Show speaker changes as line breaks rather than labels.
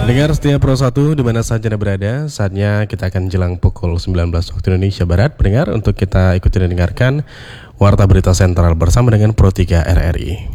Dengar setia Pro 1 di mana saja Anda berada, saatnya kita akan jelang pukul 19 waktu Indonesia Barat. Pendengar, untuk kita ikuti dan dengarkan Warta Berita Sentral bersama dengan Pro 3 RRI.